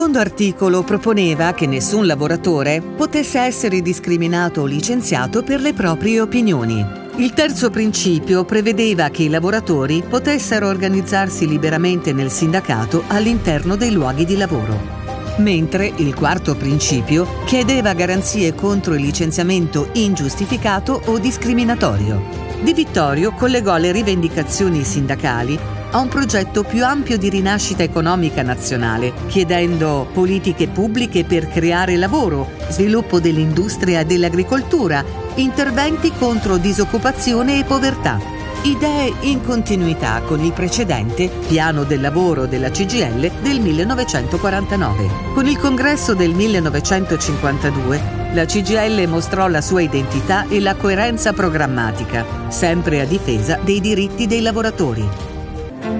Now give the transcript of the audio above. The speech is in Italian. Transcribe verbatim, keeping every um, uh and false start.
Il secondo articolo proponeva che nessun lavoratore potesse essere discriminato o licenziato per le proprie opinioni. Il terzo principio prevedeva che i lavoratori potessero organizzarsi liberamente nel sindacato all'interno dei luoghi di lavoro. Mentre il quarto principio chiedeva garanzie contro il licenziamento ingiustificato o discriminatorio. Di Vittorio collegò le rivendicazioni sindacali a un progetto più ampio di rinascita economica nazionale, chiedendo politiche pubbliche per creare lavoro, sviluppo dell'industria e dell'agricoltura, interventi contro disoccupazione e povertà. Idee in continuità con il precedente Piano del lavoro della C G I L del millenovecentoquarantanove. Con il congresso del millenovecentocinquantadue, la C G I L mostrò la sua identità e la coerenza programmatica, sempre a difesa dei diritti dei lavoratori.